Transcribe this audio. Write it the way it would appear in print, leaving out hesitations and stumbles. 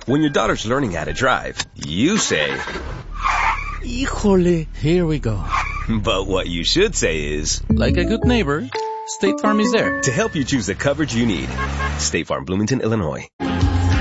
When your daughter's learning how to drive, you say, Híjole. Here we go. but what you should say is, Like a good neighbor, State Farm is there. to help you choose the coverage you need. State Farm, Bloomington, Illinois.